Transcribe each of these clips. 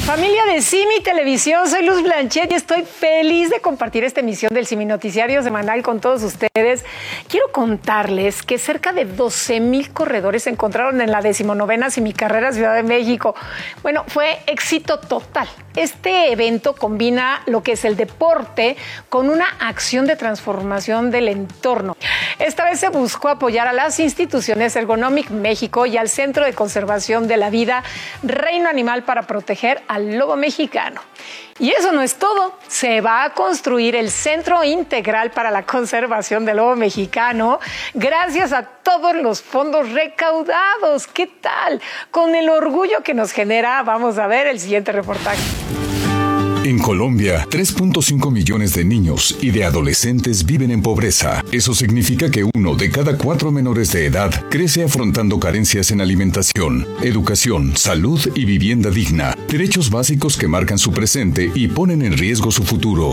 Familia de Simi Televisión, soy Luz Blanchet y estoy feliz de compartir esta emisión del Simi Noticiario Semanal con todos ustedes. Quiero contarles que cerca de 12,000 corredores se encontraron en la 19ª Simi Carrera Ciudad de México. Bueno, fue éxito total. Este evento combina lo que es el deporte con una acción de transformación del entorno. Esta vez se buscó apoyar a las instituciones Ergonomic México y al Centro de Conservación de la Vida Reino Animal para proteger al lobo mexicano. Y eso no es todo. Se va a construir el Centro Integral para la Conservación del Lobo Mexicano gracias a todos los fondos recaudados. ¿Qué tal? Con el orgullo que nos genera, vamos a ver el siguiente reportaje. En Colombia, 3.5 millones de niños y de adolescentes viven en pobreza. Eso significa que 1 de cada 4 menores de edad crece afrontando carencias en alimentación, educación, salud y vivienda digna, derechos básicos que marcan su presente y ponen en riesgo su futuro.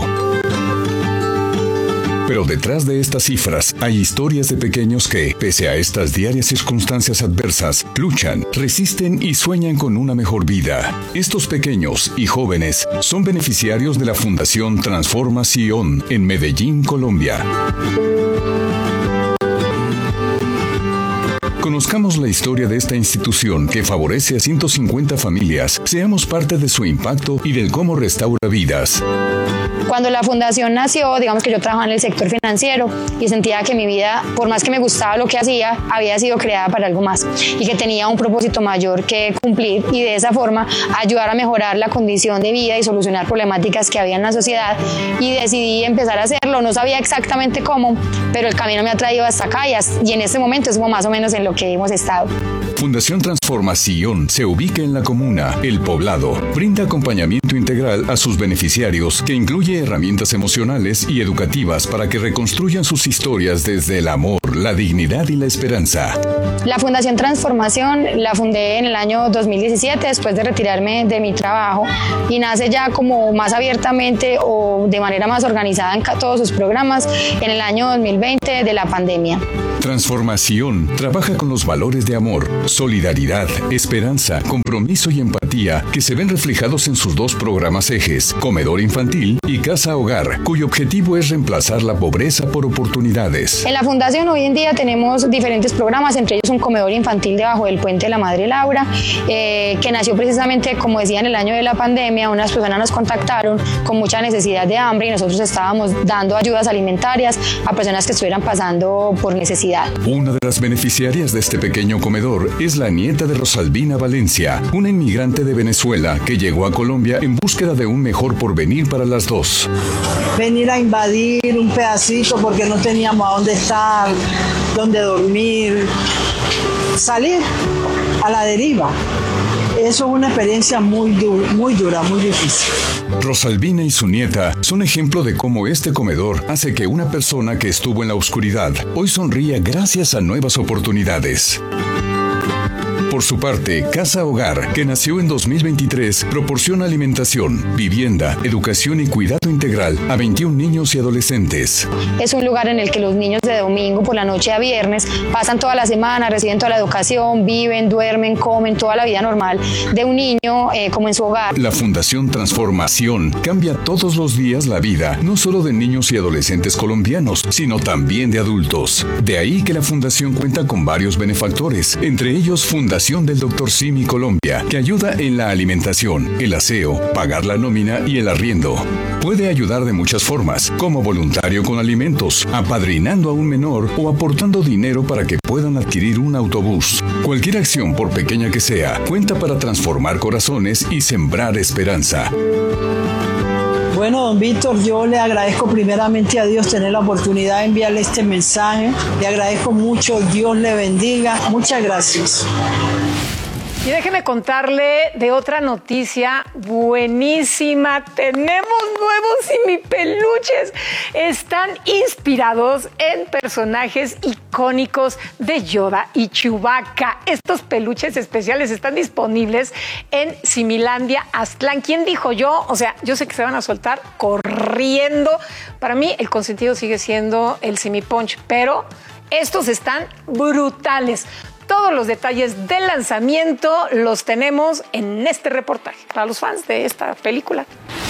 Pero detrás de estas cifras hay historias de pequeños que, pese a estas diarias circunstancias adversas, luchan, resisten y sueñan con una mejor vida. Estos pequeños y jóvenes son beneficiarios de la Fundación Transformación en Medellín, Colombia. Conozcamos la historia de esta institución que favorece a 150 familias. Seamos parte de su impacto y del cómo restaura vidas. Cuando la fundación nació, digamos que yo trabajaba en el sector financiero y sentía que mi vida, por más que me gustaba lo que hacía, había sido creada para algo más y que tenía un propósito mayor que cumplir y de esa forma ayudar a mejorar la condición de vida y solucionar problemáticas que había en la sociedad, y decidí empezar a hacerlo. No sabía exactamente cómo, pero el camino me ha traído hasta acá y en este momento es como más o menos en lo que hemos estado. Fundación Transformación se ubica en la comuna El Poblado. Brinda acompañamiento integral a sus beneficiarios que incluye herramientas emocionales y educativas para que reconstruyan sus historias desde el amor, la dignidad y la esperanza. La Fundación Transformación la fundé en el año 2017 después de retirarme de mi trabajo y nace ya como más abiertamente o de manera más organizada en todos sus programas en el año 2020 de la pandemia. Transformación trabaja con los valores de amor, solidaridad, esperanza, compromiso y empatía que se ven reflejados en sus 2 programas ejes, Comedor Infantil y Casa Hogar, cuyo objetivo es reemplazar la pobreza por oportunidades. En la Fundación hoy en día tenemos diferentes programas, entre ellos un comedor infantil debajo del puente de la Madre Laura, que nació precisamente, como decía, en el año de la pandemia. Unas personas nos contactaron con mucha necesidad de hambre y nosotros estábamos dando ayudas alimentarias a personas que estuvieran pasando por necesidad. Una de las beneficiarias de este pequeño comedor es la nieta de Rosalvina Valencia, una inmigrante de Venezuela que llegó a Colombia en búsqueda de un mejor porvenir para las dos. Venir a invadir un pedacito porque no teníamos a dónde estar, dónde dormir, salir a la deriva. Eso es una experiencia muy dura, muy difícil. Rosalvina y su nieta son ejemplo de cómo este comedor hace que una persona que estuvo en la oscuridad hoy sonría gracias a nuevas oportunidades. Por su parte, Casa Hogar, que nació en 2023, proporciona alimentación, vivienda, educación y cuidado integral a 21 niños y adolescentes. Es un lugar en el que los niños de domingo por la noche a viernes pasan toda la semana, reciben toda la educación, viven, duermen, comen, toda la vida normal de un niño como en su hogar. La Fundación Transformación cambia todos los días la vida, no solo de niños y adolescentes colombianos, sino también de adultos. De ahí que la Fundación cuenta con varios benefactores, entre ellos Fundación del Dr. Simi Colombia, que ayuda en la alimentación, el aseo, pagar la nómina y el arriendo. Puede ayudar de muchas formas, como voluntario con alimentos, apadrinando a un menor o aportando dinero para que puedan adquirir un autobús. Cualquier acción, por pequeña que sea, cuenta para transformar corazones y sembrar esperanza. Bueno, don Víctor, yo le agradezco primeramente a Dios tener la oportunidad de enviarle este mensaje. Le agradezco mucho, Dios le bendiga. Muchas gracias. Y déjeme contarle de otra noticia buenísima. Tenemos nuevos simipeluches. Están inspirados en personajes icónicos de Yoda y Chewbacca. Estos peluches especiales están disponibles en Similandia Aztlán. ¿Quién dijo yo? O sea, yo sé que se van a soltar corriendo. Para mí el consentido sigue siendo el Simi Punch, pero estos están brutales. Todos los detalles del lanzamiento los tenemos en este reportaje para los fans de esta película.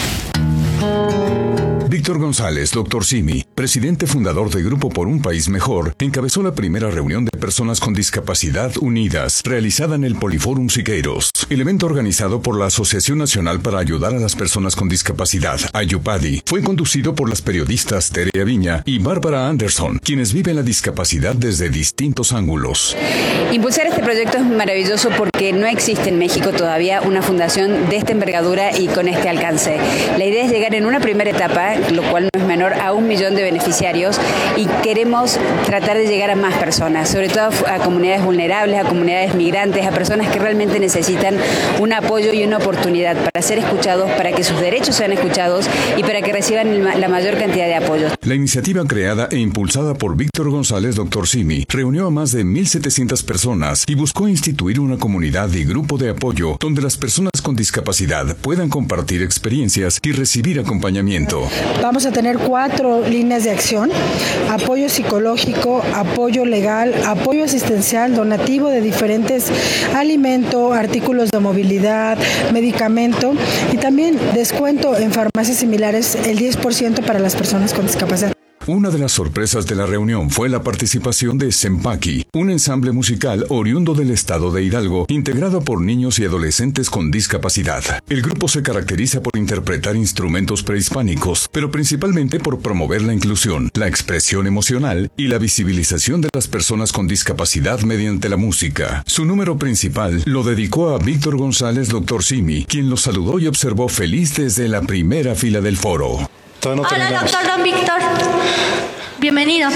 Víctor González, Dr. Simi, presidente fundador de Grupo por un País Mejor, encabezó la primera reunión de personas con discapacidad unidas, realizada en el Poliforum Siqueiros, el evento organizado por la Asociación Nacional para Ayudar a las Personas con Discapacidad, AYUPADI. Fue conducido por las periodistas Tere Aviña y Bárbara Anderson, quienes viven la discapacidad desde distintos ángulos. Impulsar este proyecto es maravilloso porque no existe en México todavía una fundación de esta envergadura y con este alcance. La idea es llegar en una primera etapa, lo cual no es menor, a 1 millón de beneficiarios, y queremos tratar de llegar a más personas, sobre todo a comunidades vulnerables, a comunidades migrantes, a personas que realmente necesitan un apoyo y una oportunidad para ser escuchados, para que sus derechos sean escuchados y para que reciban la mayor cantidad de apoyos. La iniciativa creada e impulsada por Víctor González, Dr. Simi, reunió a más de 1,700 personas y buscó instituir una comunidad y grupo de apoyo donde las personas con discapacidad puedan compartir experiencias y recibir acompañamiento. Vamos a tener 4 líneas de acción: apoyo psicológico, apoyo legal, apoyo asistencial, donativo de diferentes alimentos, artículos de movilidad, medicamento, y también descuento en farmacias similares, el 10% para las personas con discapacidad. Una de las sorpresas de la reunión fue la participación de Sempaki, un ensamble musical oriundo del estado de Hidalgo, integrado por niños y adolescentes con discapacidad. El grupo se caracteriza por interpretar instrumentos prehispánicos, pero principalmente por promover la inclusión, la expresión emocional y la visibilización de las personas con discapacidad mediante la música. Su número principal lo dedicó a Víctor González, Dr. Simi, quien lo saludó y observó feliz desde la primera fila del foro. Hola, doctor Don Víctor. Bienvenido.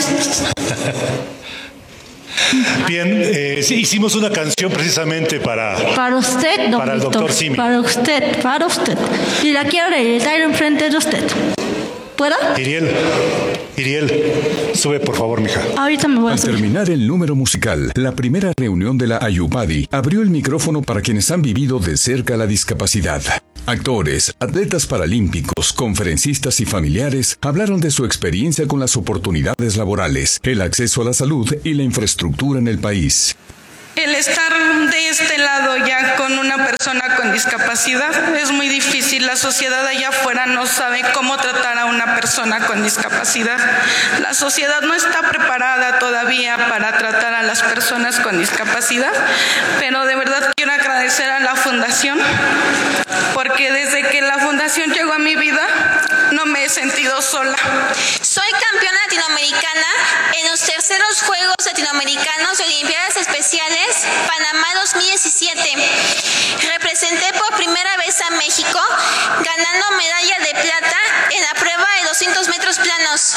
Bien, sí, hicimos una canción precisamente para usted, don para el Víctor. doctor Simi. Para usted. Y la quiero recitar enfrente de usted. ¿Puedo? Iriel, sube por favor, mija. Ahorita me voy a Al subir. terminar el número musical, la primera reunión de la AYUPADI abrió el micrófono para quienes han vivido de cerca la discapacidad. Actores, atletas paralímpicos, conferencistas y familiares hablaron de su experiencia con las oportunidades laborales, el acceso a la salud y la infraestructura en el país. El estar de este lado ya con una persona con discapacidad es muy difícil. La sociedad allá afuera no sabe cómo tratar a una persona con discapacidad. La sociedad no está preparada todavía para tratar a las personas con discapacidad, pero de verdad quiero agradecer a la Fundación, porque desde que la Fundación llegó a mi vida no me he sentido sola. Soy campeona latinoamericana en los terceros Juegos Latinoamericanos de Olimpiadas Especiales Panamá 2017. Representé por primera vez a México ganando medalla de plata en la prueba de 200 metros planos.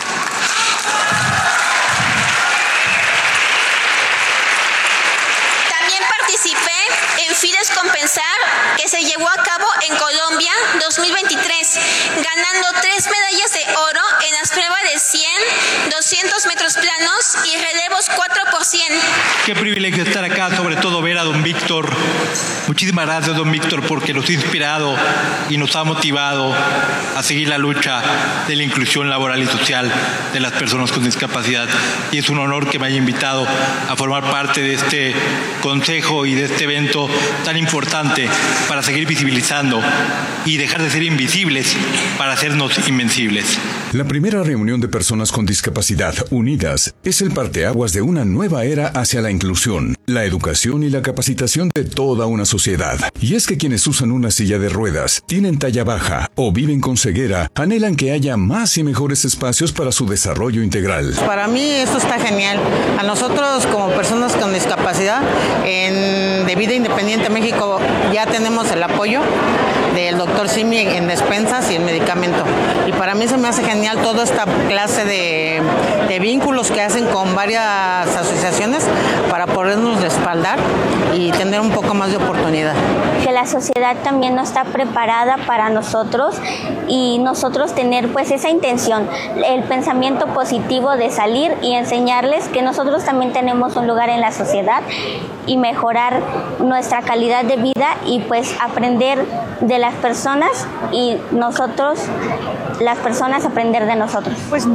También participé en Fides Compensar, que se llevó a cabo en Colombia 2023, ganando 3 medallas de oro en las pruebas de 100, 200 metros planos y relevos 4x100. Qué privilegio estar acá, sobre todo ver a don Víctor. Muchísimas gracias, don Víctor, porque nos ha inspirado y nos ha motivado a seguir la lucha de la inclusión laboral y social de las personas con discapacidad. Y es un honor que me haya invitado a formar parte de este consejo y de este evento tan importante para seguir visibilizando y dejar de ser invisibles para hacernos invencibles. La primera reunión de personas con discapacidad unidas es el parteaguas de una nueva era hacia la inclusión, la educación y la capacitación de toda una sociedad. Y es que quienes usan una silla de ruedas, tienen talla baja o viven con ceguera, anhelan que haya más y mejores espacios para su desarrollo integral. Para mí esto está genial. A nosotros como personas con discapacidad de Vida Independiente México ya tenemos el apoyo del doctor Simi en despensas y en medicamento. Y para mí se me hace genial toda esta clase de vínculos que hacen con varias asociaciones para podernos respaldar y tener un poco más de oportunidad. Que la sociedad también no está preparada para nosotros y nosotros tener pues esa intención, el pensamiento positivo de salir y enseñarles que nosotros también tenemos un lugar en la sociedad y mejorar nuestra calidad de vida y pues aprender de las personas y nosotros, las personas, aprender de nosotros. Pues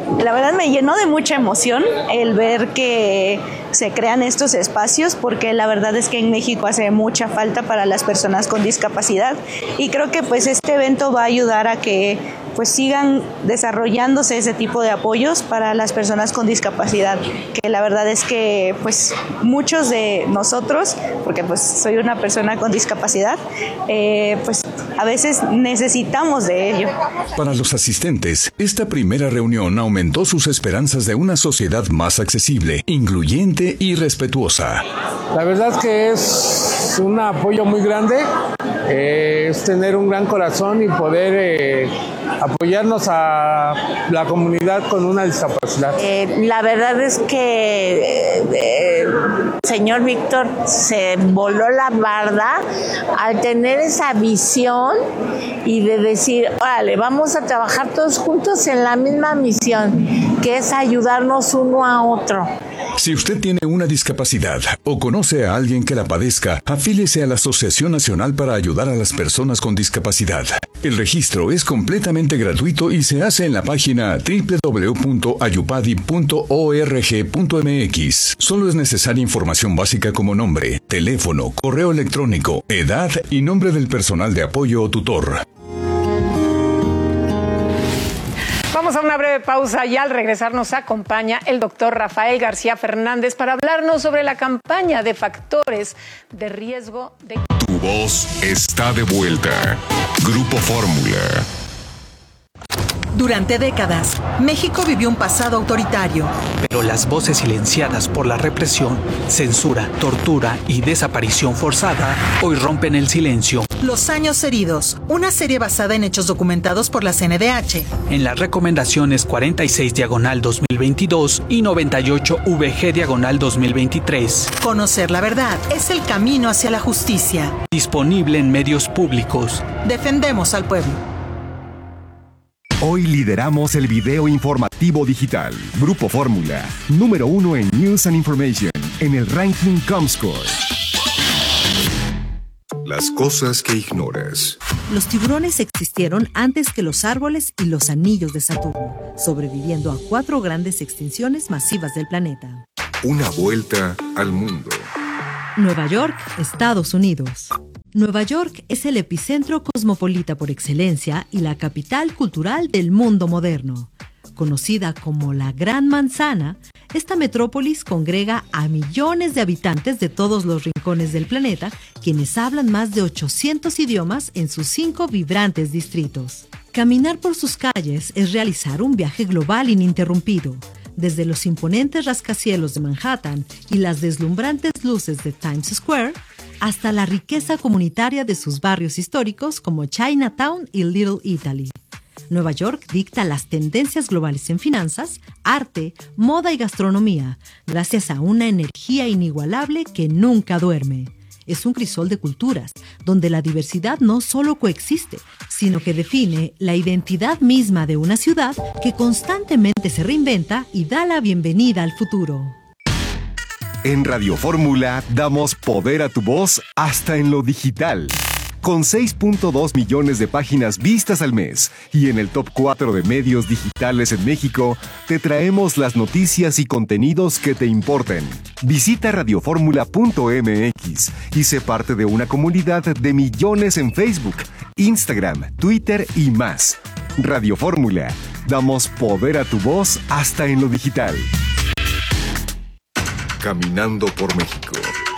la verdad me llenó de mucha emoción el ver que se crean estos espacios, porque la verdad es que en México hace mucha falta para las personas con discapacidad, y creo que pues este evento va a ayudar a que pues sigan desarrollándose ese tipo de apoyos para las personas con discapacidad, que la verdad es que pues muchos de nosotros, porque pues soy una persona con discapacidad, pues a veces necesitamos de ello. Para los asistentes, esta primera reunión aumentó sus esperanzas de una sociedad más accesible, incluyente y respetuosa. La verdad es que es un apoyo muy grande, es tener un gran corazón y poder apoyarnos a la comunidad con una discapacidad. La verdad es que el señor Víctor se voló la barda al tener esa visión y de decir, órale, vamos a trabajar todos juntos en la misma misión, que es ayudarnos uno a otro. Si usted tiene una discapacidad o conoce a alguien que la padezca, afíliese a la Asociación Nacional para Ayudar a las Personas con Discapacidad. El registro es completamente gratuito y se hace en la página www.ayupadi.org.mx. Solo es necesaria información básica como nombre, teléfono, correo electrónico, edad y nombre del personal de apoyo o tutor. Vamos a una breve pausa y al regresar nos acompaña el doctor Rafael García Fernández para hablarnos sobre la campaña de factores de riesgo de... Tu voz está de vuelta. Grupo Fórmula. Durante décadas, México vivió un pasado autoritario. Pero las voces silenciadas por la represión, censura, tortura y desaparición forzada hoy rompen el silencio. Los años heridos, una serie basada en hechos documentados por la CNDH. En las recomendaciones 46/2022 y 98/VG/2023. Conocer la verdad es el camino hacia la justicia. Disponible en medios públicos. Defendemos al pueblo. Hoy lideramos el video informativo digital. Grupo Fórmula, número 1 en News and Information, en el ranking Comscore. Las cosas que ignoras. Los tiburones existieron antes que los árboles y los anillos de Saturno, sobreviviendo a 4 grandes extinciones masivas del planeta. Una vuelta al mundo. Nueva York, Estados Unidos. Nueva York es el epicentro cosmopolita por excelencia y la capital cultural del mundo moderno. Conocida como la Gran Manzana, esta metrópolis congrega a millones de habitantes de todos los rincones del planeta, quienes hablan más de 800 idiomas en sus 5 vibrantes distritos. Caminar por sus calles es realizar un viaje global ininterrumpido. Desde los imponentes rascacielos de Manhattan y las deslumbrantes luces de Times Square, hasta la riqueza comunitaria de sus barrios históricos como Chinatown y Little Italy. Nueva York dicta las tendencias globales en finanzas, arte, moda y gastronomía, gracias a una energía inigualable que nunca duerme. Es un crisol de culturas, donde la diversidad no solo coexiste, sino que define la identidad misma de una ciudad que constantemente se reinventa y da la bienvenida al futuro. En Radio Fórmula damos poder a tu voz hasta en lo digital. Con 6.2 millones de páginas vistas al mes y en el top 4 de medios digitales en México, te traemos las noticias y contenidos que te importan. Visita radioformula.mx y sé parte de una comunidad de millones en Facebook, Instagram, Twitter y más. Radio Fórmula, damos poder a tu voz hasta en lo digital. Caminando por México.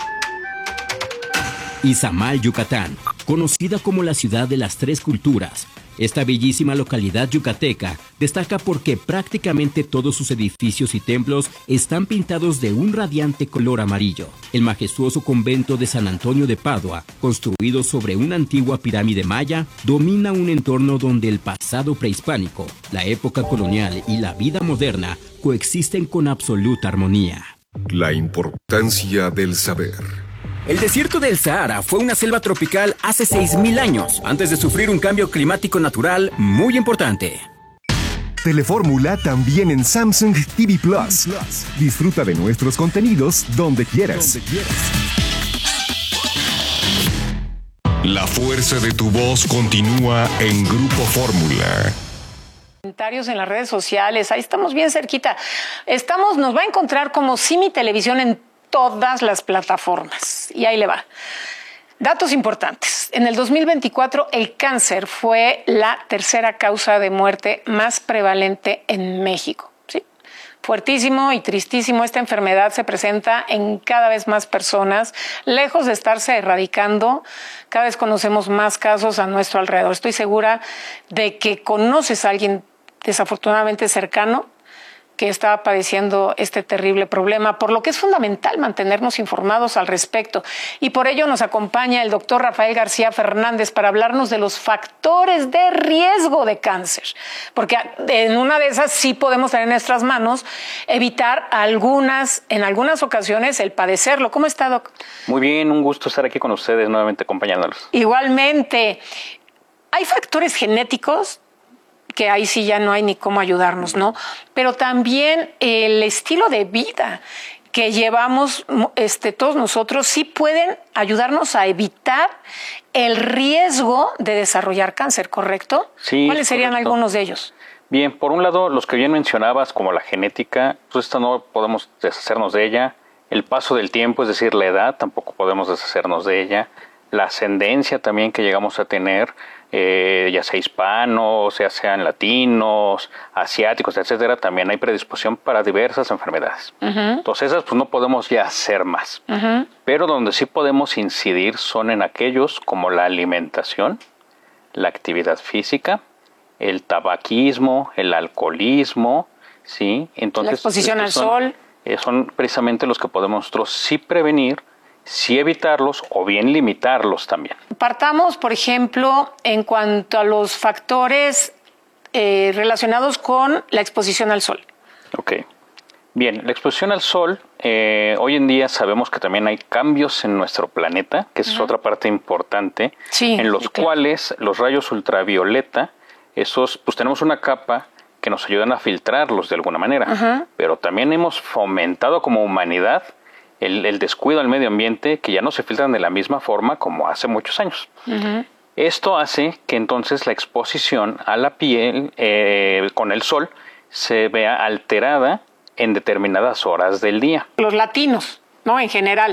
Izamal, Yucatán, conocida como la ciudad de las 3 culturas. Esta bellísima localidad yucateca destaca porque prácticamente todos sus edificios y templos están pintados de un radiante color amarillo. El majestuoso convento de San Antonio de Padua, construido sobre una antigua pirámide maya, domina un entorno donde el pasado prehispánico, la época colonial y la vida moderna coexisten con absoluta armonía. La importancia del saber. El desierto del Sahara fue una selva tropical hace 6.000 años, antes de sufrir un cambio climático natural muy importante. Telefórmula también en Samsung TV Plus. Disfruta de nuestros contenidos donde quieras. La fuerza de tu voz continúa en Grupo Fórmula. Comentarios en las redes sociales, ahí estamos bien cerquita. Nos va a encontrar como Simi Televisión en todas las plataformas. Y ahí le va. Datos importantes. En el 2024, el cáncer fue la tercera causa de muerte más prevalente en México. ¿Sí? Fuertísimo y tristísimo, esta enfermedad se presenta en cada vez más personas. Lejos de estarse erradicando, cada vez conocemos más casos a nuestro alrededor. Estoy segura de que conoces a alguien desafortunadamente cercano que está padeciendo este terrible problema, por lo que es fundamental mantenernos informados al respecto. Y por ello nos acompaña el doctor Rafael García Fernández para hablarnos de los factores de riesgo de cáncer, porque en una de esas sí podemos tener en nuestras manos evitar en algunas ocasiones el padecerlo. ¿Cómo está, doc? Muy bien, un gusto estar aquí con ustedes nuevamente acompañándolos. Igualmente. Hay factores genéticos que ahí sí ya no hay ni cómo ayudarnos, ¿no? Pero también el estilo de vida que llevamos todos nosotros sí pueden ayudarnos a evitar el riesgo de desarrollar cáncer, ¿correcto? Sí. ¿Cuáles serían algunos de ellos? Bien, por un lado, los que bien mencionabas, como la genética, pues esta no podemos deshacernos de ella. El paso del tiempo, es decir, la edad, tampoco podemos deshacernos de ella. La ascendencia también que llegamos a tener, ya sea hispanos, ya sean latinos, asiáticos, etcétera, también hay predisposición para diversas enfermedades. Entonces esas pues no podemos ya hacer más. Pero donde sí podemos incidir son en aquellos como la alimentación, la actividad física, el tabaquismo, el alcoholismo, ¿sí? Entonces, la exposición al sol. Son precisamente los que podemos nosotros sí prevenir, sí evitarlos o bien limitarlos también. Partamos, por ejemplo, en cuanto a los factores relacionados con la exposición al sol. Ok. Bien, la exposición al sol, hoy en día sabemos que también hay cambios en nuestro planeta, que esa es otra parte importante, en los cuales los rayos ultravioleta, esos, pues tenemos una capa que nos ayudan a filtrarlos de alguna manera, pero también hemos fomentado como humanidad el descuido al medio ambiente, que ya no se filtran de la misma forma como hace muchos años. Esto hace que entonces la exposición a la piel con el sol se vea alterada en determinadas horas del día. Los latinos, ¿no? En general.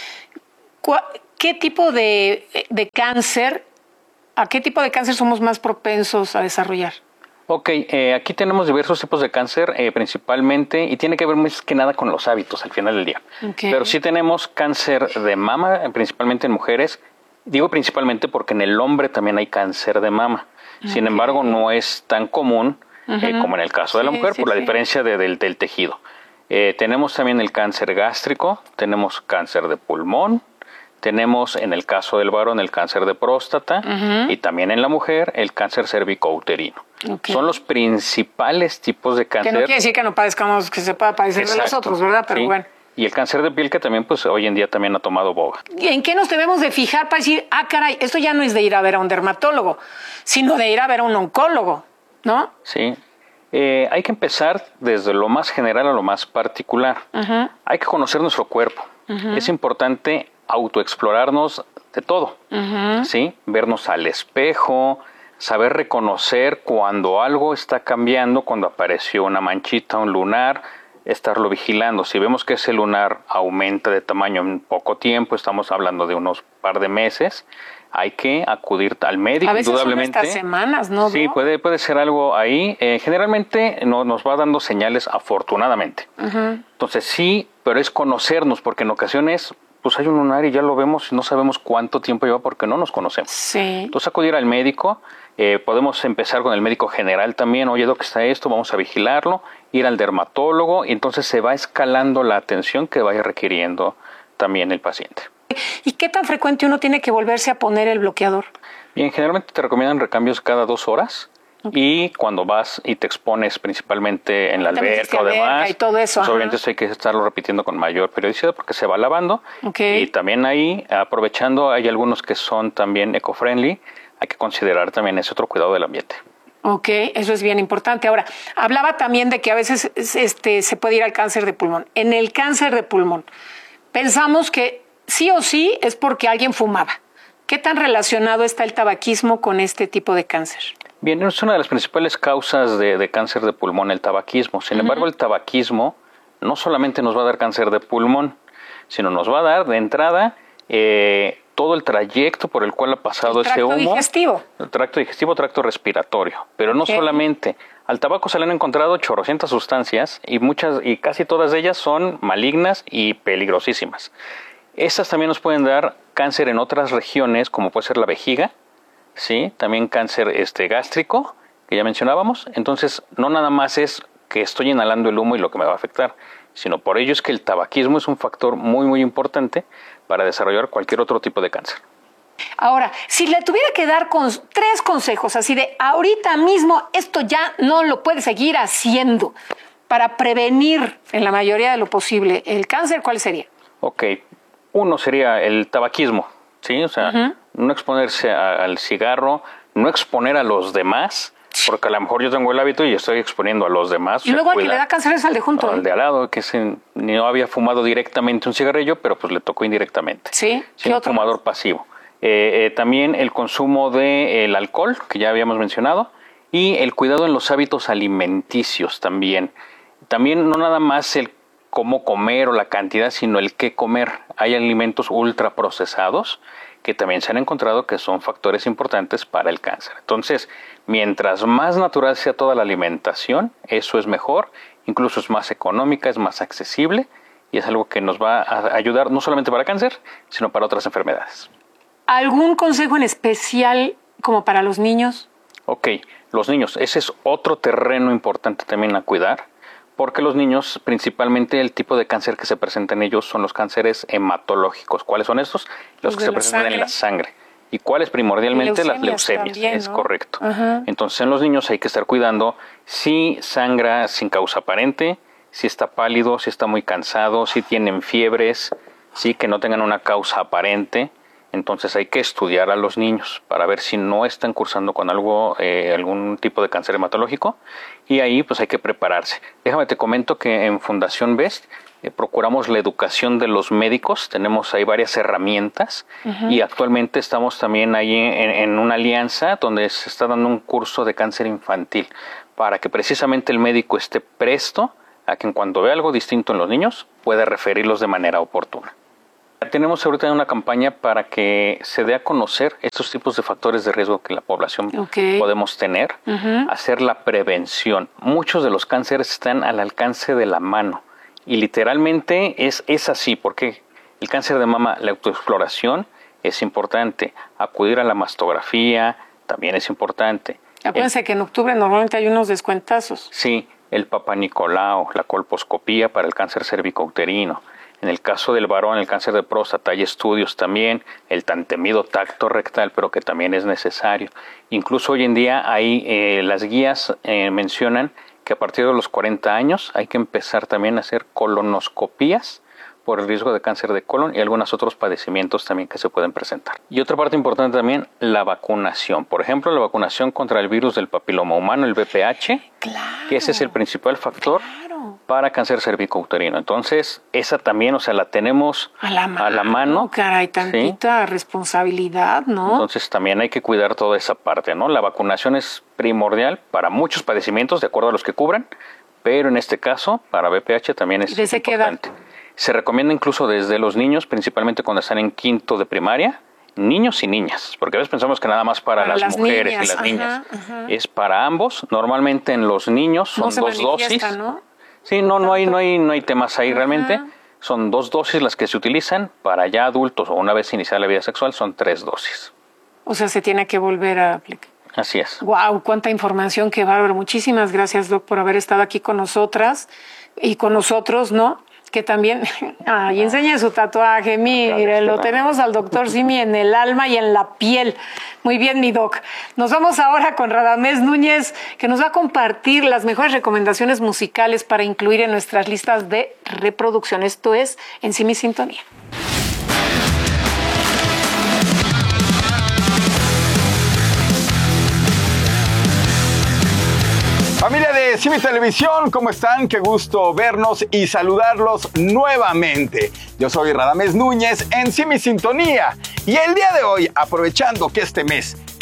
¿Qué tipo de cáncer, a qué tipo de cáncer somos más propensos a desarrollar? Ok, aquí tenemos diversos tipos de cáncer, principalmente, y tiene que ver más que nada con los hábitos al final del día. Pero sí tenemos cáncer de mama, principalmente en mujeres. Digo principalmente porque en el hombre también hay cáncer de mama. Sin embargo, no es tan común como en el caso de la mujer, por la diferencia del tejido. Tenemos también el cáncer gástrico, tenemos cáncer de pulmón, tenemos en el caso del varón el cáncer de próstata y también en la mujer el cáncer cervicouterino. Son los principales tipos de cáncer. Que no quiere decir que no padezcamos, que se pueda padecer de los otros, ¿verdad? Pero bueno. Y el cáncer de piel, que también pues hoy en día también ha tomado boga. ¿En qué nos debemos de fijar para decir, caray, esto ya no es de ir a ver a un dermatólogo, sino de ir a ver a un oncólogo, ¿no? Sí. Hay que empezar desde lo más general a lo más particular. Hay que conocer nuestro cuerpo. Es importante autoexplorarnos de todo, ¿sí? Vernos al espejo, saber reconocer cuando algo está cambiando, cuando apareció una manchita, un lunar, estarlo vigilando. Si vemos que ese lunar aumenta de tamaño en poco tiempo, estamos hablando de unos par de meses, hay que acudir al médico, a veces indudablemente. Son estas semanas, ¿no? Sí, puede ser algo ahí. Generalmente nos va dando señales, afortunadamente. Entonces sí, pero es conocernos, porque en ocasiones pues hay un lunar y ya lo vemos y no sabemos cuánto tiempo lleva porque no nos conocemos. Entonces acudir al médico, podemos empezar con el médico general también. Oye, doc, está esto, vamos a vigilarlo, ir al dermatólogo, y entonces se va escalando la atención que vaya requiriendo también el paciente. ¿Y qué tan frecuente uno tiene que volverse a poner el bloqueador? Bien, generalmente te recomiendan recambios cada 2 horas. Y cuando vas y te expones principalmente en la alberca o demás, y todo eso, pues obviamente eso hay que estarlo repitiendo con mayor periodicidad porque se va lavando. Y también ahí, aprovechando, hay algunos que son también eco-friendly, hay que considerar también ese otro cuidado del ambiente. Ok, eso es bien importante. Ahora, hablaba también de que a veces se puede ir al cáncer de pulmón. En el cáncer de pulmón, pensamos que sí o sí es porque alguien fumaba. ¿Qué tan relacionado está el tabaquismo con este tipo de cáncer? Bien, es una de las principales causas de cáncer de pulmón, el tabaquismo. Sin embargo, el tabaquismo no solamente nos va a dar cáncer de pulmón, sino nos va a dar de entrada todo el trayecto por el cual ha pasado ese humo. Tracto digestivo, tracto respiratorio. Pero no solamente. Al tabaco se le han encontrado chorrocientas sustancias y casi todas ellas son malignas y peligrosísimas. Estas también nos pueden dar cáncer en otras regiones, como puede ser la vejiga, ¿sí? También cáncer gástrico, que ya mencionábamos. Entonces, no nada más es que estoy inhalando el humo y lo que me va a afectar, sino por ello es que el tabaquismo es un factor muy, muy importante para desarrollar cualquier otro tipo de cáncer. Ahora, si le tuviera que dar 3 consejos, así de ahorita mismo esto ya no lo puede seguir haciendo para prevenir en la mayoría de lo posible el cáncer, ¿cuál sería? Ok, uno sería el tabaquismo, ¿sí? O sea, no exponerse al cigarro, no exponer a los demás, porque a lo mejor yo tengo el hábito y estoy exponiendo a los demás. Y luego al que le da cáncer es al de junto. Al de al lado, que no había fumado directamente un cigarrillo, pero pues le tocó indirectamente. Sí, un fumador pasivo. También el consumo del alcohol, que ya habíamos mencionado, y el cuidado en los hábitos alimenticios también. También no nada más el cómo comer o la cantidad, sino el qué comer. Hay alimentos ultraprocesados que también se han encontrado que son factores importantes para el cáncer. Entonces, mientras más natural sea toda la alimentación, eso es mejor, incluso es más económica, es más accesible y es algo que nos va a ayudar no solamente para cáncer, sino para otras enfermedades. ¿Algún consejo en especial como para los niños? Ok, los niños, ese es otro terreno importante también a cuidar, porque los niños, principalmente el tipo de cáncer que se presenta en ellos son los cánceres hematológicos. ¿Cuáles son estos? Los que se presentan en la sangre. ¿Y cuáles primordialmente? Las leucemias, también, ¿no? Es correcto. Entonces en los niños hay que estar cuidando si sangra sin causa aparente, si está pálido, si está muy cansado, si tienen fiebres, sí, que no tengan una causa aparente. Entonces hay que estudiar a los niños para ver si no están cursando con algún tipo de cáncer hematológico y ahí pues hay que prepararse. Déjame te comento que en Fundación Best procuramos la educación de los médicos, tenemos ahí varias herramientas y actualmente estamos también ahí en una alianza donde se está dando un curso de cáncer infantil para que precisamente el médico esté presto a que en cuanto vea algo distinto en los niños pueda referirlos de manera oportuna. Tenemos ahorita una campaña para que se dé a conocer estos tipos de factores de riesgo que la población podemos tener, hacer la prevención. Muchos de los cánceres están al alcance de la mano y literalmente es así, porque el cáncer de mama, la autoexploración es importante, acudir a la mastografía también es importante. Acuérdense que en octubre normalmente hay unos descuentazos. Sí, el Papa Nicolau, la colposcopía para el cáncer cervicouterino. En el caso del varón, el cáncer de próstata, hay estudios también, el tan temido tacto rectal, pero que también es necesario. Incluso hoy en día hay las guías mencionan que a partir de los 40 años hay que empezar también a hacer colonoscopías por el riesgo de cáncer de colon y algunos otros padecimientos también que se pueden presentar. Y otra parte importante también, la vacunación. Por ejemplo, la vacunación contra el virus del papiloma humano, el VPH, que ese es el principal factor para cáncer cervicouterino. Entonces, esa también, o sea, la tenemos a la mano. Caray, tantita responsabilidad, ¿no? Entonces, también hay que cuidar toda esa parte, ¿no? La vacunación es primordial para muchos padecimientos, de acuerdo a los que cubran, pero en este caso, para VPH también es importante. Se recomienda incluso desde los niños, principalmente cuando están en quinto de primaria, niños y niñas, porque a veces pensamos que nada más para las mujeres niñas, y las niñas. Es para ambos. Normalmente en los niños son 2 dosis. ¿No? Sí, no hay temas ahí realmente. Son 2 dosis las que se utilizan. Para ya adultos o una vez iniciada la vida sexual son 3 dosis. O sea, se tiene que volver a aplicar. Así es. Wow, cuánta información, qué bárbaro. Muchísimas gracias, Doc, por haber estado aquí con nosotras y con nosotros, ¿no? Que también, y enseñe su tatuaje, mire, lo tenemos al doctor Simi en el alma y en la piel. Muy bien, mi doc. Nos vamos ahora con Radamés Núñez, que nos va a compartir las mejores recomendaciones musicales para incluir en nuestras listas de reproducción. Esto es En Sí Mi Sintonía. Familia de Sí Mi Televisión, ¿cómo están? Qué gusto vernos y saludarlos nuevamente. Yo soy Radamés Núñez en Sí Mi Sintonía y el día de hoy, aprovechando que este mes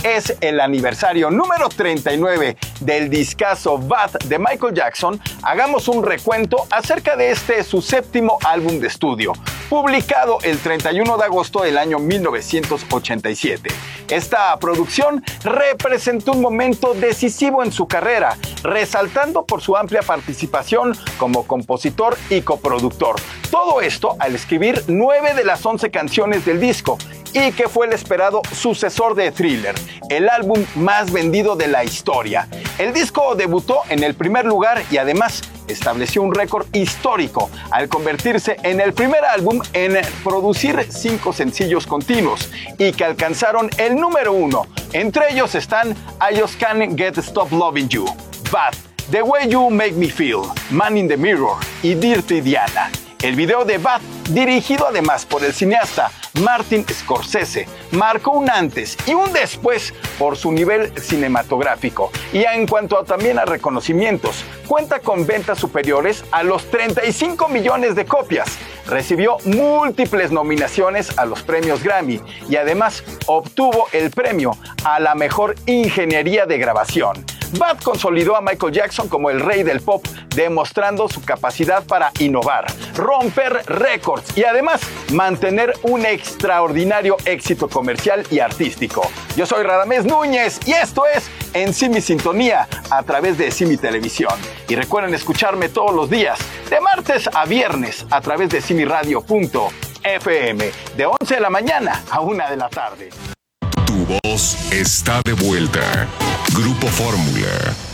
es el aniversario número 39 del discazo Bad de Michael Jackson, hagamos un recuento acerca de su séptimo álbum de estudio, publicado el 31 de agosto del año 1987. Esta producción representó un momento decisivo en su carrera, resaltando por su amplia participación como compositor y coproductor. Todo esto al escribir 9 de las 11 canciones del disco, y que fue el esperado sucesor de Thriller, el álbum más vendido de la historia. El disco debutó en el primer lugar y además estableció un récord histórico al convertirse en el primer álbum en producir 5 sencillos continuos y que alcanzaron el número 1. Entre ellos están I Just Can't Get Stop Loving You, Bad, The Way You Make Me Feel, Man in the Mirror y Dirty Diana. El video de Bad, dirigido además por el cineasta Martin Scorsese, marcó un antes y un después por su nivel cinematográfico. Y en cuanto también a reconocimientos, cuenta con ventas superiores a los 35 millones de copias. Recibió múltiples nominaciones a los premios Grammy y además obtuvo el premio a la mejor ingeniería de grabación. Bad consolidó a Michael Jackson como el rey del pop, demostrando su capacidad para innovar, romper récords y además mantener un extraordinario éxito comercial y artístico. Yo soy Radamés Núñez y esto es En Sí Mi Sintonía a través de Sí Mi Televisión. Y recuerden escucharme todos los días, de martes a viernes, a través de simiradio.fm, de 11 de la mañana a 1 de la tarde. Tu voz está de vuelta. Grupo Fórmula.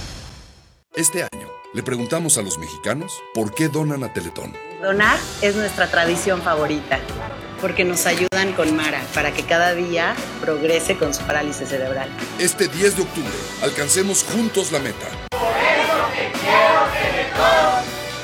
Este año le preguntamos a los mexicanos por qué donan a Teletón. Donar es nuestra tradición favorita, porque nos ayudan con Mara para que cada día progrese con su parálisis cerebral. Este 10 de octubre, alcancemos juntos la meta. Por eso te quiero, Teletón.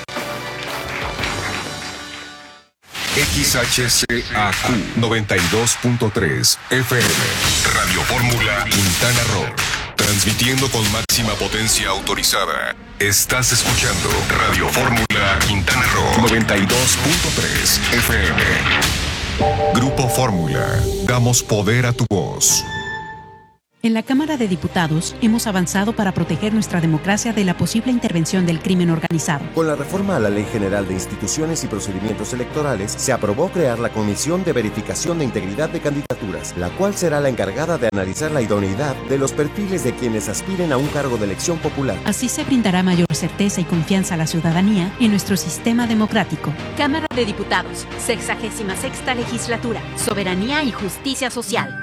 XHCAQ 92.3 FM. Radio Fórmula Quintana Roo. Transmitiendo con máxima potencia autorizada. Estás escuchando Radio Fórmula Quintana Roo 92.3 FM. Grupo Fórmula. Damos poder a tu voz. En la Cámara de Diputados hemos avanzado para proteger nuestra democracia de la posible intervención del crimen organizado. Con la reforma a la Ley General de Instituciones y Procedimientos Electorales, se aprobó crear la Comisión de Verificación de Integridad de Candidaturas, la cual será la encargada de analizar la idoneidad de los perfiles de quienes aspiren a un cargo de elección popular. Así se brindará mayor certeza y confianza a la ciudadanía en nuestro sistema democrático. Cámara de Diputados, 66ª Legislatura, Soberanía y Justicia Social.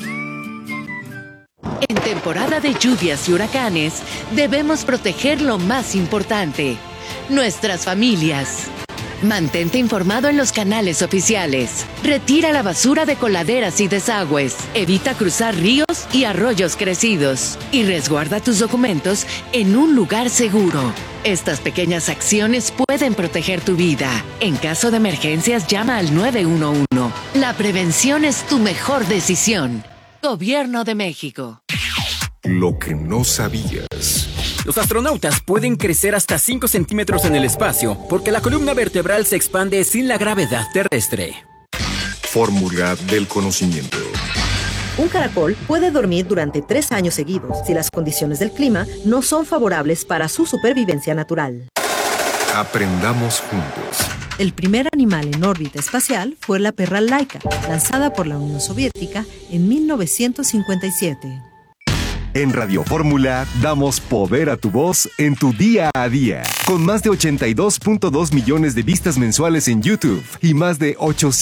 En temporada de lluvias y huracanes, debemos proteger lo más importante, nuestras familias. Mantente informado en los canales oficiales. Retira la basura de coladeras y desagües. Evita cruzar ríos y arroyos crecidos. Y resguarda tus documentos en un lugar seguro. Estas pequeñas acciones pueden proteger tu vida. En caso de emergencias, llama al 911. La prevención es tu mejor decisión. Gobierno de México. Lo que no sabías. Los astronautas pueden crecer hasta 5 centímetros en el espacio porque la columna vertebral se expande sin la gravedad terrestre. Fórmula del conocimiento. Un caracol puede dormir durante 3 años seguidos si las condiciones del clima no son favorables para su supervivencia natural. Aprendamos juntos. El primer animal en órbita espacial fue la perra Laika, lanzada por la Unión Soviética en 1957. En Radio Fórmula damos poder a tu voz en tu día a día. Con más de 82.2 millones de vistas mensuales en YouTube y más de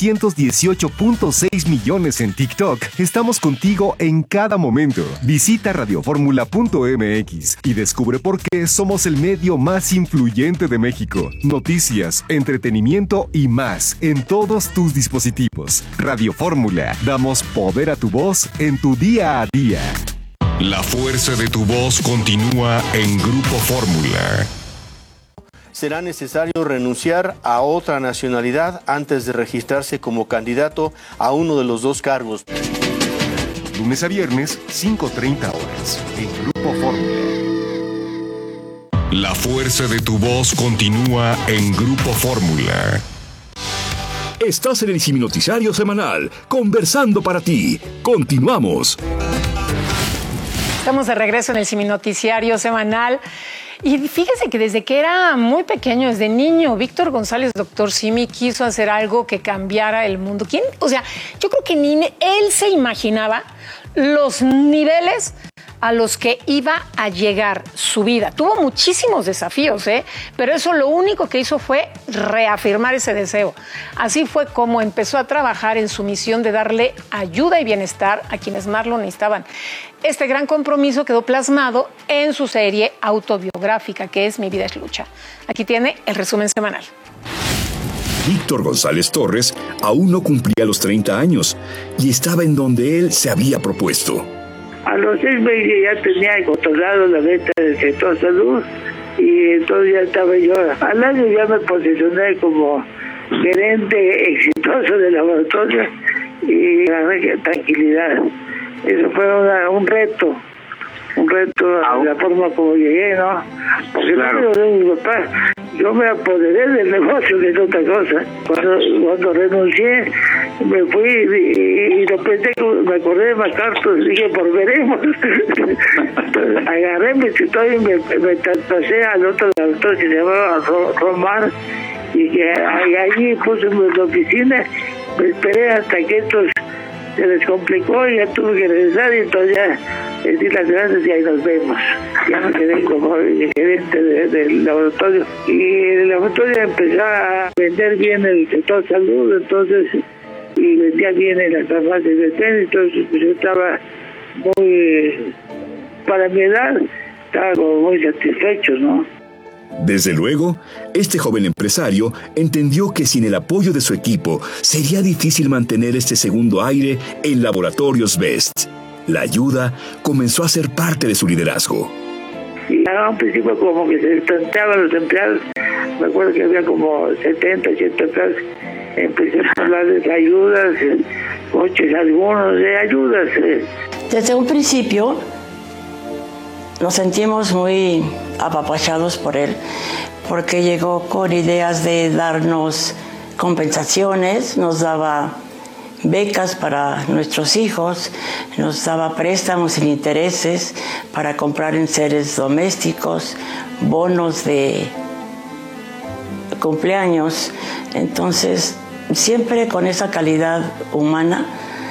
818.6 millones en TikTok, estamos contigo en cada momento. Visita radioformula.mx y descubre por qué somos el medio más influyente de México. Noticias, entretenimiento y más en todos tus dispositivos. Radio Fórmula, damos poder a tu voz en tu día a día. La fuerza de tu voz continúa en Grupo Fórmula. Será necesario renunciar a otra nacionalidad antes de registrarse como candidato a uno de los 2 cargos. Lunes a viernes, 5:30 horas, en Grupo Fórmula. La fuerza de tu voz continúa en Grupo Fórmula. Estás en el Siminoticiario semanal, conversando para ti. Continuamos. Estamos de regreso en el Siminoticiario semanal. Y fíjese que desde que era muy pequeño, desde niño, Víctor González, doctor Simi, quiso hacer algo que cambiara el mundo. ¿Quién? O sea, yo creo que ni él se imaginaba los niveles a los que iba a llegar su vida. Tuvo muchísimos desafíos, pero eso lo único que hizo fue reafirmar ese deseo. Así fue como empezó a trabajar en su misión de darle ayuda y bienestar a quienes más lo necesitaban. Este gran compromiso quedó plasmado en su serie autobiográfica, que es Mi vida es lucha. Aquí tiene el resumen semanal. Víctor González Torres aún no cumplía los 30 años y estaba en donde él se había propuesto. A los 6 meses ya tenía controlado la venta del sector salud y entonces ya estaba yo. Al año ya me posicioné como gerente exitoso del laboratorio y gané tranquilidad. Eso fue un reto la forma como llegué, ¿no? Porque claro. Mi papá, yo me apoderé del negocio, que es otra cosa. Cuando renuncié, me fui y lo pensé, me acordé de MacArthur, dije, volveremos. Entonces, agarré mi escritorio y me traspasé al otro doctor que se llamaba Román, y que allí puse mi oficina, me esperé hasta que estos se les complicó y ya tuve que regresar, y entonces ya les di las gracias y ahí nos vemos. Ya me quedé como gerente del laboratorio, y el laboratorio empezó a vender bien el sector salud, entonces, y vendía bien en las farmacias de tenis, entonces pues, yo estaba muy, para mi edad, estaba como muy satisfecho, ¿no? Desde luego, este joven empresario entendió que sin el apoyo de su equipo sería difícil mantener este segundo aire en Laboratorios Best. La ayuda comenzó a ser parte de su liderazgo. Y a un principio como que se estanteaban los empleados. Me acuerdo que había como 70, 80 empleados. Empecé a hablarles de ayudas, coches algunos, de ayudas. Desde un principio nos sentimos muy apapachados por él, porque llegó con ideas de darnos compensaciones, nos daba becas para nuestros hijos, nos daba préstamos sin intereses para comprar enseres domésticos, bonos de cumpleaños. Entonces, siempre con esa calidad humana,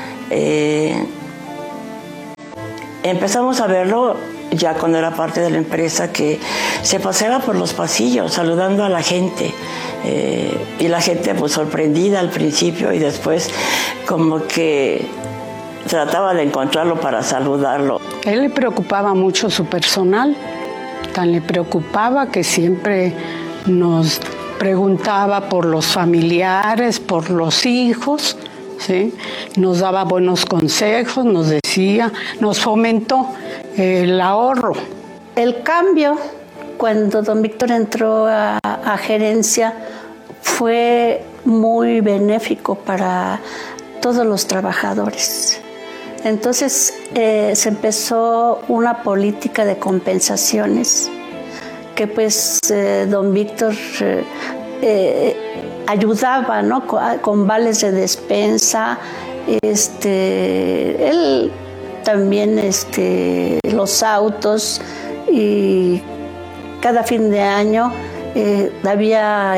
empezamos a verlo ya cuando era parte de la empresa, que se paseaba por los pasillos saludando a la gente, y la gente pues sorprendida al principio, y después como que trataba de encontrarlo para saludarlo. A él le preocupaba mucho su personal, tan le preocupaba que siempre nos preguntaba por los familiares, por los hijos, ¿sí? Nos daba buenos consejos, nos decía, nos fomentó el ahorro. El cambio, cuando don Víctor entró a gerencia, fue muy benéfico para todos los trabajadores. Entonces se empezó una política de compensaciones que pues don Víctor ayudaba, ¿no? Con vales de despensa. Él también los autos, y cada fin de año había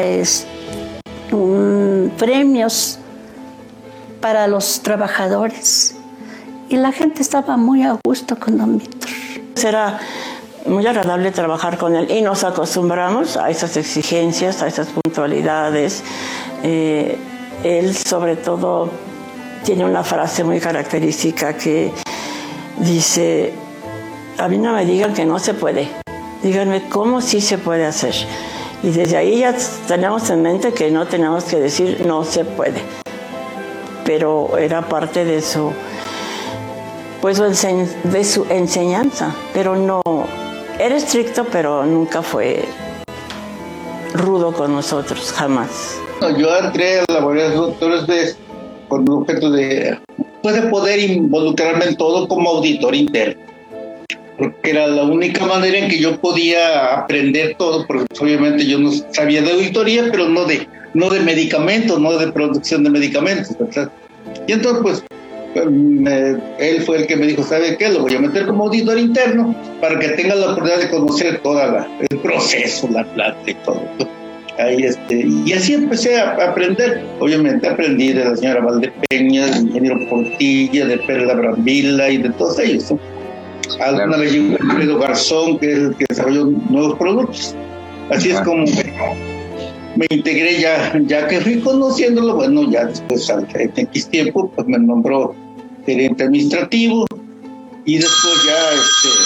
premios para los trabajadores, y la gente estaba muy a gusto con don Víctor. Era muy agradable trabajar con él y nos acostumbramos a esas exigencias, a esas puntualidades. Él sobre todo tiene una frase muy característica que dice: a mí no me digan que no se puede, díganme cómo sí se puede hacer. Y desde ahí ya tenemos en mente que no tenemos que decir no se puede, pero era parte de su, pues, de su enseñanza. Pero no, era estricto, pero nunca fue rudo con nosotros, jamás. Yo entré a la laboratorio de doctores Best con el objeto de poder involucrarme en todo como auditor interno, porque era la única manera en que yo podía aprender todo, porque obviamente yo no sabía de auditoría, pero no de medicamentos, no de producción de medicamentos, ¿verdad? Y entonces pues él fue el que me dijo, ¿sabe qué? Lo voy a meter como auditor interno para que tenga la oportunidad de conocer todo el proceso, la plata y todo. Ahí y así empecé a aprender. Obviamente aprendí de la señora Valdepeña, del ingeniero Portilla, de Perla Brambila y de todos ellos, ¿no? Alguna vez llegó Alfredo Garzón, que es el que desarrolló nuevos productos. Así es como me integré ya que fui conociéndolo. Bueno, ya después al X tiempo pues me nombró gerente administrativo y después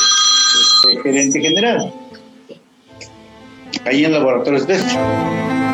ya gerente general ahí en Laboratorios Best.